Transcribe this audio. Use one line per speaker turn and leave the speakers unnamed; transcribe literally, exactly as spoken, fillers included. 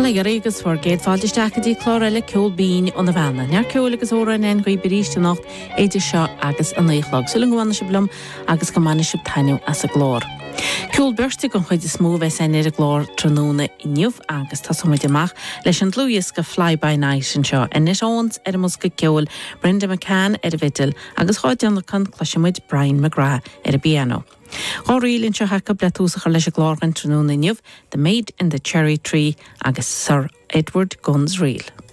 Alla Jarigus for Gate Faldisteachadí chlóra le ceol bín on the vanna. Near ceolagus óra en goi beríste nacht éidir seo agus an éichlog. Suling gwanna se blum agus gomanna se tainú as a glór. Ceol bursti gon chuid is smó ves en er a glór tróna inniuv agus tasomid amach leis an Louis go fly-by night an seo. En is ons er mus go ceol Brenda McCann er a vidil agus choid an can clasimid Brian McGrath er a piano. Ghorílinn seo haca bletúsach leis a glór an tróna inniuv The Maid in the Cherry Tree agus Sir Edward Guns Reel.